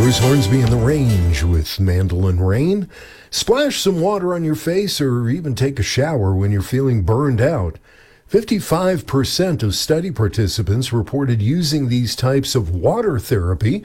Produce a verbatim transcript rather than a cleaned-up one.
Louis Hornsby in the Range with Mandolin Rain. Splash some water on your face or even take a shower when you're feeling burned out. fifty-five percent of study participants reported using these types of water therapy